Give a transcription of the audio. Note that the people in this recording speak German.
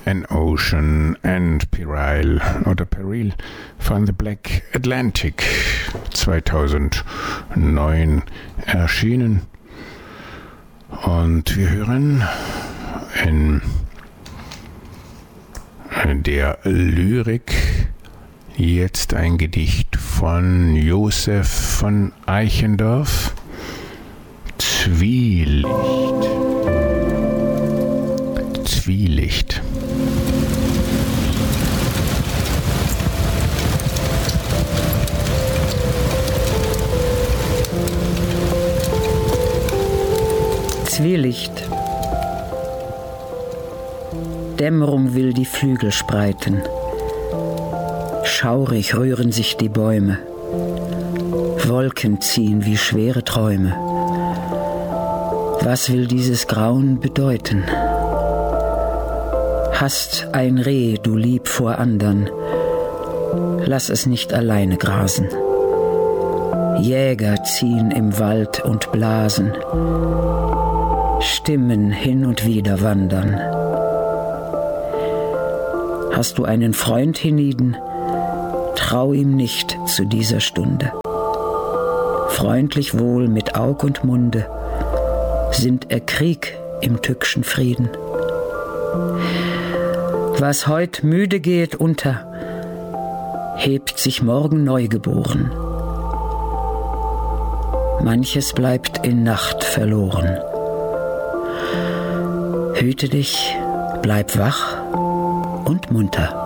An Ocean and Peril oder Peril von The Black Atlantic 2009 erschienen. Und wir hören in der Lyrik jetzt ein Gedicht von Josef von Eichendorff, Zwielicht. Zwielicht. Zwielicht. Dämmerung will die Flügel spreiten. Schaurig rühren sich die Bäume. Wolken ziehen wie schwere Träume. Was will dieses Grauen bedeuten? Hast ein Reh, du lieb vor andern, lass es nicht alleine grasen. Jäger ziehen im Wald und blasen, Stimmen hin und wieder wandern. Hast du einen Freund hienieden, trau ihm nicht zu dieser Stunde. Freundlich wohl mit Aug und Munde sinnt er Krieg im tückschen Frieden. Was heut müde geht unter, hebt sich morgen neugeboren. Manches bleibt in Nacht verloren. Hüte dich, bleib wach und munter.